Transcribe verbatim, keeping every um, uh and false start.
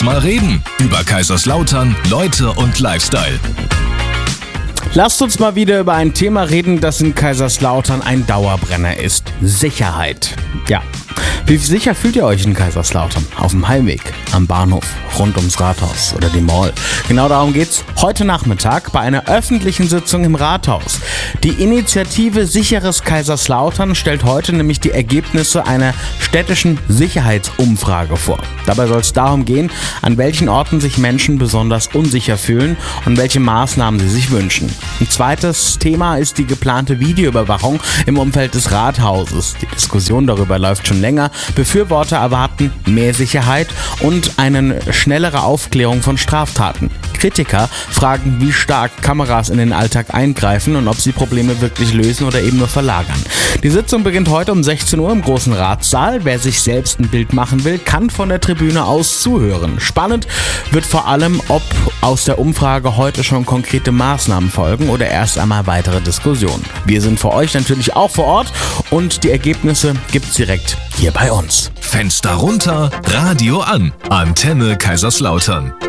mal reden. Über Kaiserslautern, Leute und Lifestyle. Lasst uns mal wieder über ein Thema reden, das in Kaiserslautern ein Dauerbrenner ist. Sicherheit. Ja. Wie sicher fühlt ihr euch in Kaiserslautern? Auf dem Heimweg, am Bahnhof, rund ums Rathaus oder die Mall? Genau darum geht's heute Nachmittag bei einer öffentlichen Sitzung im Rathaus. Die Initiative Sicheres Kaiserslautern stellt heute nämlich die Ergebnisse einer städtischen Sicherheitsumfrage vor. Dabei soll es darum gehen, an welchen Orten sich Menschen besonders unsicher fühlen und welche Maßnahmen sie sich wünschen. Ein zweites Thema ist die geplante Videoüberwachung im Umfeld des Rathauses. Die Diskussion darüber läuft schon länger. Befürworter erwarten mehr Sicherheit und eine schnellere Aufklärung von Straftaten. Kritiker fragen, wie stark Kameras in den Alltag eingreifen und ob sie Probleme wirklich lösen oder eben nur verlagern. Die Sitzung beginnt heute um sechzehn Uhr im Großen Ratssaal. Wer sich selbst ein Bild machen will, kann von der Tribüne aus zuhören. Spannend wird vor allem, ob aus der Umfrage heute schon konkrete Maßnahmen folgen oder erst einmal weitere Diskussionen. Wir sind für euch natürlich auch vor Ort und die Ergebnisse gibt's direkt hier bei uns. Fenster runter, Radio an. Antenne Kaiserslautern.